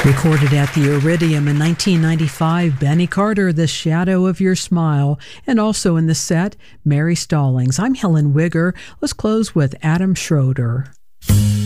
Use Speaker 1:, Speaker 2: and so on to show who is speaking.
Speaker 1: Recorded at the Iridium in 1995, Benny Carter, The Shadow of Your Smile, and also in the set, Mary Stallings. I'm Helen Wigger. Let's close with Adam Schroeder.